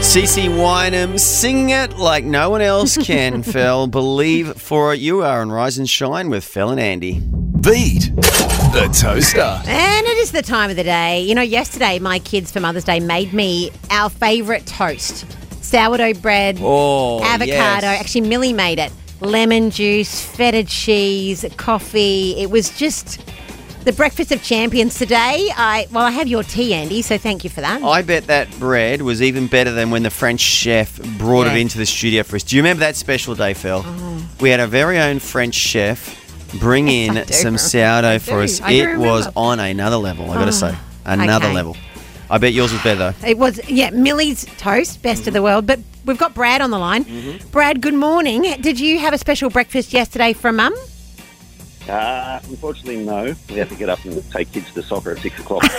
CeCe Wineham singing it like no one else can, Fel. Believe for it. You are on Rise and Shine with Fel and Andy. Beat the Toaster. And it is the time of the day. You know, yesterday my kids for Mother's Day made me our favourite toast. Sourdough bread, avocado. Yes. Actually, Millie made it. Lemon juice, feta cheese, coffee. It was just the breakfast of champions today. I have your tea, Andy, so thank you for that. I bet that bread was even better than when the French chef brought it into the studio for us. Do you remember that special day, Fel? We had our very own French chef bring in some sourdough for us. It was on another level, I got to say. Another level. I bet yours was better, though. It was, Millie's toast, best of the world. But we've got Brad on the line. Brad, good morning. Did you have a special breakfast yesterday from Mum? Unfortunately, no. We have to get up and take kids to soccer at 6 o'clock.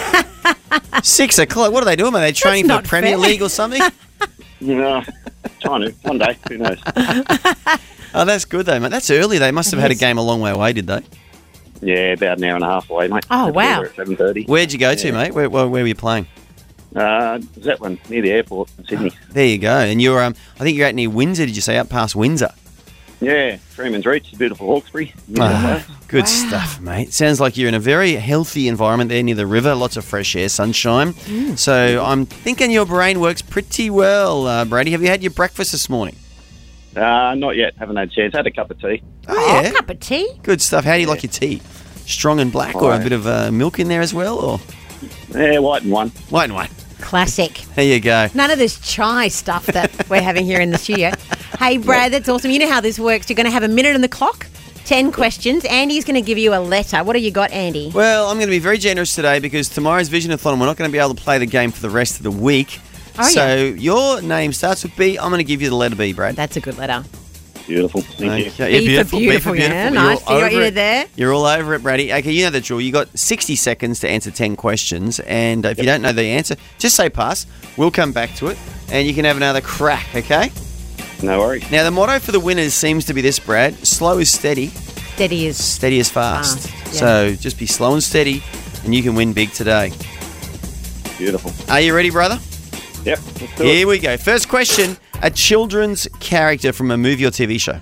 6 o'clock? What are they doing? Are they training for the Premier League or something? No, trying to. One day, who knows? Oh, that's good, though, mate. That's early. They must have had a game a long way away, did they? Yeah, about an hour and a half away, mate. Oh, wow. At 7:30. Where'd you go to, mate? Where were you playing? Zeppelin, near the airport in Sydney. There you go. And you're, I think you're out near Windsor, did you say? Out past Windsor? Yeah, Freeman's Reach, beautiful Hawkesbury. Good stuff, mate. Sounds like you're in a very healthy environment there near the river. Lots of fresh air, sunshine. So I'm thinking your brain works pretty well, Brady. Have you had your breakfast this morning? Not yet. Haven't had a chance. Had a cup of tea. Oh, yeah. A cup of tea. Good stuff. How do you like your tea? Strong and black or a bit of milk in there as well? Or Yeah, white and one. white and white? Classic. There you go. None of this chai stuff that we're having here in the studio. Hey, Brad, that's awesome. You know how this works. You're going to have a minute on the clock, 10 questions. Andy's going to give you a letter. What have you got, Andy? Well, I'm going to be very generous today because tomorrow's Visionathon, we're not going to be able to play the game for the rest of the week. So your name starts with B. I'm going to give you the letter B, Brad. That's a good letter. Beautiful. Thank you. Okay. B for beautiful. Yeah, nice. See what you did there? You're all over it, Brady. Okay, you know the drill. You got 60 seconds to answer 10 questions, and if you don't know the answer, just say pass. We'll come back to it, and you can have another crack, okay? No worries. Now, the motto for the winners seems to be this, Brad. Slow is steady. Steady is fast. Yeah. So just be slow and steady, and you can win big today. Beautiful. Are you ready, brother? Yep. Let's do Here we go. First question. A children's character from a movie or TV show.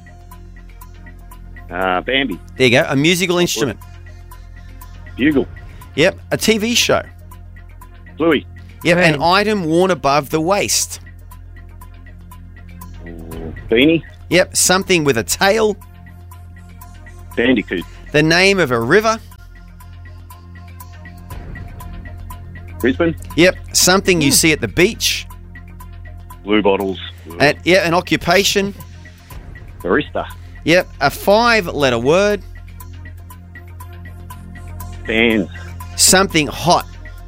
Bambi. There you go. A musical instrument. Bugle. Yep. A TV show. Bluey. Yep. An item worn above the waist. Beanie. Yep. Something with a tail. Bandicoot. The name of a river. Brisbane. Yep. Something you see at the beach. Blue bottles. An occupation. Barista. Yep. A 5-letter word. Fans. Something hot.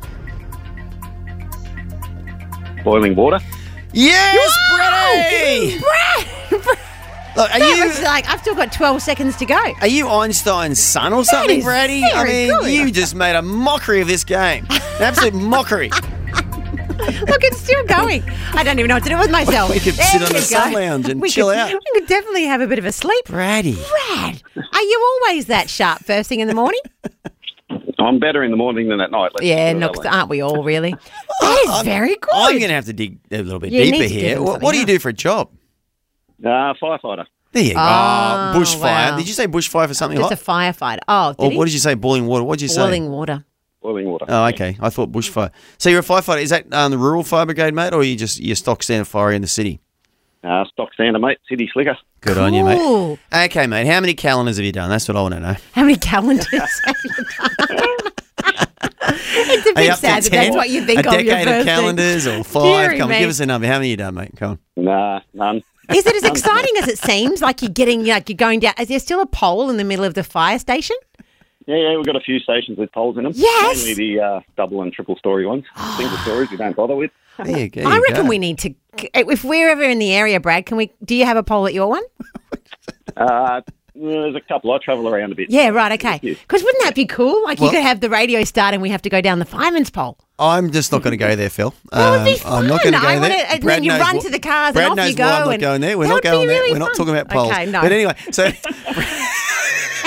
Boiling water. Yes, Brady! Look, I've still got 12 seconds to go. Are you Einstein's son or something, is Brady? very good. You just made a mockery of this game. An absolute mockery. Look, it's still going. I don't even know what to do with myself. We could There sit on you the go. sun lounge and chill out. We could definitely have a bit of a sleep. Brady. Brad, are you always that sharp first thing in the morning? I'm better in the morning than at night. Aren't we all really? That is very good. I'm going to have to dig a little bit You need deeper to give here. him What something do you do for a job? Firefighter. There you go. Oh, Bushfire. wow. Did you say bushfire for something Just hot? a firefighter. Oh, Or what did you say? Boiling water. What did you say? Boiling water. Boiling water. Oh, okay. I thought bushfire. So you're a firefighter. Is that the rural fire brigade, mate, or are you just your stock standard fire in the city? Stock standard, mate. City slicker. Good on you, mate. Cool. Okay, mate. How many calendars have you done? That's what I want to know. How many calendars have you done? It's a Are you bit up to sad that 10? that's what you think a of your decade birthday. of calendars or 5? Deary Come on, me. give us a number. How many you done, mate? Come on. Nah, none. Is it as exciting as it seems? Like you're getting, you're going down. Is there still a pole in the middle of the fire station? Yeah, we've got a few stations with poles in them. Yes. Mainly the double and triple story ones. Single stories we don't bother with. There you go. I reckon we need to. If we're ever in the area, Brad, can we? Do you have a pole at your one? There's a couple. I travel around a bit. Yeah, right. Okay. Yeah. Because wouldn't that be cool? Like you Well- could have the radio start, and we have to go down the fireman's pole. I'm just not going to go there, Phil. That would be fun. I'm not going to go I there. wanna- and Brad then you knows run what- to the cars Brad and off knows you go. why I'm not and going there. We're that not would be going there. really We're not fun. talking about poles. Okay, no. But anyway, so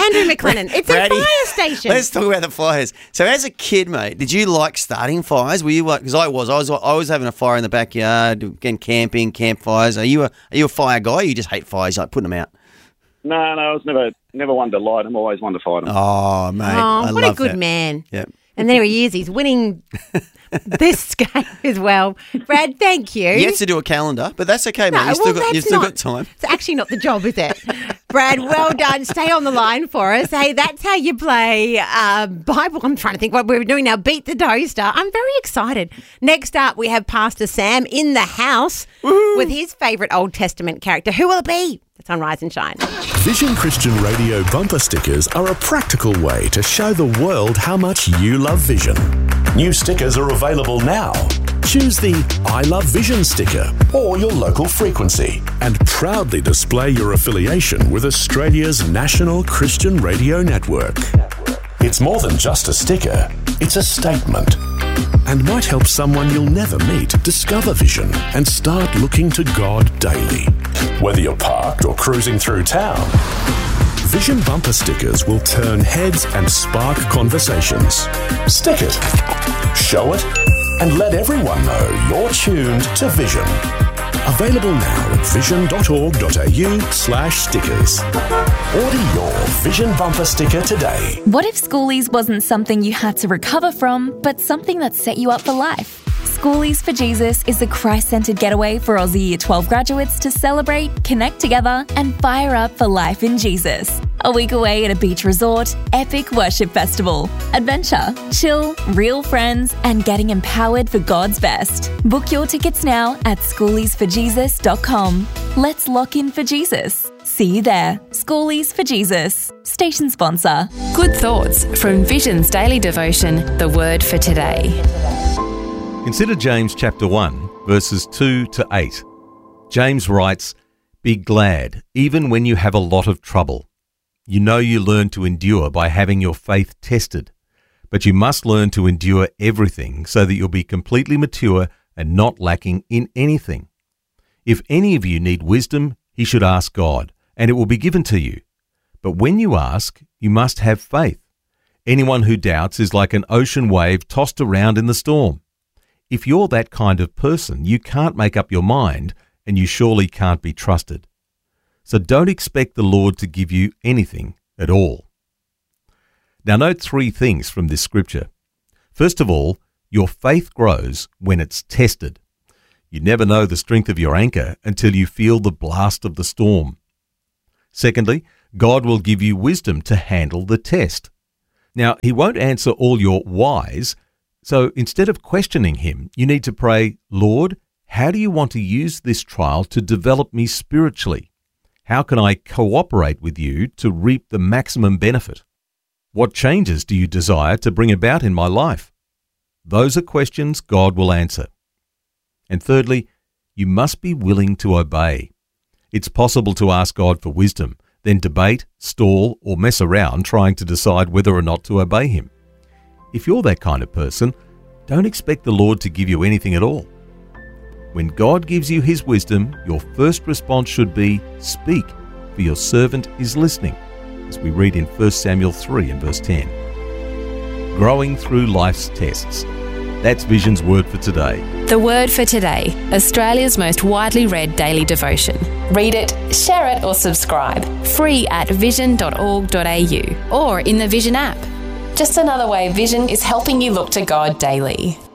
Andrew McLennan. It's a Brady, fire station. Let's talk about the fires. So, as a kid, mate, did you like starting fires? Were you like? Because I was having a fire in the backyard, again camping, campfires. Are you a fire guy? Or you just hate fires, like putting them out? No, I was never one to light them. Always one to fight them. Oh, mate, I what love a good that. man. Yep. And there he is. He's winning this game as well. Brad, thank you. You have to do a calendar, but that's okay, mate. You've still got time. It's actually not the job, is it? Brad, well done. Stay on the line for us. Hey, that's how you play Bible. I'm trying to think what we're doing now. Beat the Toaster. I'm very excited. Next up, we have Pastor Sam in the house with his favourite Old Testament character. Who will it be? That's on Rise and Shine. Vision Christian Radio bumper stickers are a practical way to show the world how much you love Vision. New stickers are available now. Choose the I Love Vision sticker or your local frequency and proudly display your affiliation with Australia's national Christian radio network. It's more than just a sticker, it's a statement and might help someone you'll never meet discover Vision and start looking to God daily. Whether you're parked or cruising through town, Vision bumper stickers will turn heads and spark conversations. Stick it, show it, and let everyone know you're tuned to Vision. Available now at vision.org.au/stickers. Order your Vision bumper sticker today. What if Schoolies wasn't something you had to recover from, but something that set you up for life? Schoolies for Jesus is a Christ-centred getaway for Aussie Year 12 graduates to celebrate, connect together, and fire up for life in Jesus. A week away at a beach resort, epic worship festival, adventure, chill, real friends, and getting empowered for God's best. Book your tickets now at schooliesforjesus.com. Let's lock in for Jesus. See you there. Schoolies for Jesus. Station sponsor. Good thoughts from Vision's daily devotion, The Word for Today. Consider James chapter 1, verses 2 to 8. James writes, "Be glad, even when you have a lot of trouble. You know you learn to endure by having your faith tested. But you must learn to endure everything so that you'll be completely mature and not lacking in anything. If any of you need wisdom, he should ask God, and it will be given to you. But when you ask, you must have faith. Anyone who doubts is like an ocean wave tossed around in the storm. If you're that kind of person, you can't make up your mind, and you surely can't be trusted. So don't expect the Lord to give you anything at all." Now note 3 things from this scripture. First of all, your faith grows when it's tested. You never know the strength of your anchor until you feel the blast of the storm. Secondly, God will give you wisdom to handle the test. Now, he won't answer all your whys, so instead of questioning him, you need to pray, "Lord, how do you want to use this trial to develop me spiritually? How can I cooperate with you to reap the maximum benefit? What changes do you desire to bring about in my life?" Those are questions God will answer. And thirdly, you must be willing to obey. It's possible to ask God for wisdom, then debate, stall, or mess around trying to decide whether or not to obey him. If you're that kind of person, don't expect the Lord to give you anything at all. When God gives you his wisdom, your first response should be, "Speak, for your servant is listening," as we read in 1 Samuel 3 and verse 10. Growing through life's tests. That's Vision's Word for Today. The Word for Today, Australia's most widely read daily devotion. Read it, share it or subscribe. Free at vision.org.au or in the Vision app. Just another way Vision is helping you look to God daily.